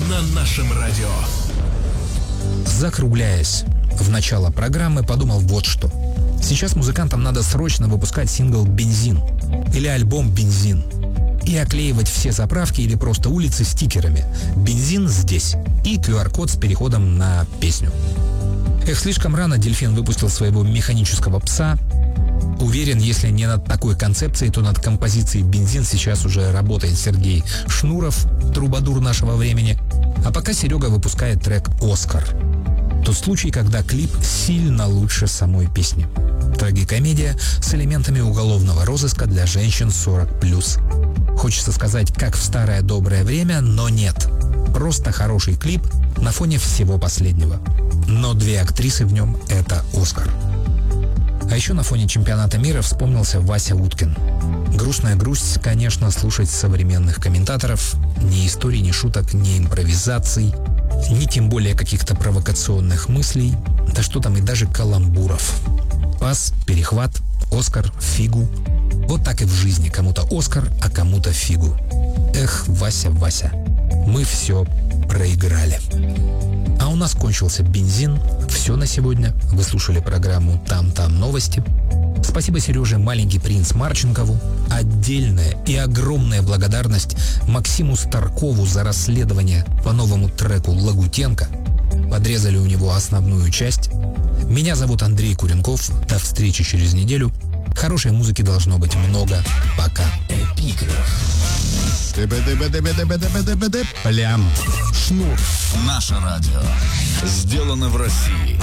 на нашем радио. Закругляясь в начало программы, подумал вот что. Сейчас музыкантам надо срочно выпускать сингл «Бензин» или альбом «Бензин» и оклеивать все заправки или просто улицы стикерами «Бензин здесь» и QR-код с переходом на песню. Слишком рано Дельфин выпустил своего механического пса. Уверен, если не над такой концепцией, то над композицией «Бензин» сейчас уже работает Сергей Шнуров, трубадур нашего времени. А пока Серега выпускает трек «Оскар». Тот случай, когда клип сильно лучше самой песни. Трагикомедия с элементами уголовного розыска для женщин 40+. Хочется сказать, как в старое доброе время, но нет. Просто хороший клип на фоне всего последнего. Но две актрисы в нем — это «Оскар». А еще на фоне чемпионата мира вспомнился Вася Уткин. Грустная грусть, конечно, слушать современных комментаторов. Ни историй, ни шуток, ни импровизаций, ни тем более каких-то провокационных мыслей. Да что там, и даже каламбуров. Пас, перехват, Оскар, фигу. Вот так и в жизни. Кому-то Оскар, а кому-то фигу. Эх, Вася, Вася, мы все проиграли. А у нас кончился бензин. Все на сегодня. Вы слушали программу «Там-там новости». Спасибо Сереже «Маленький принц» Марченкову. Отдельная и огромная благодарность Максиму Старкову за расследование по новому треку «Лагутенко». Подрезали у него основную часть. Меня зовут Андрей Куренков. До встречи через неделю. Хорошей музыки должно быть много. Пока. Плям. Шнур. Наше радио. Сделано в России.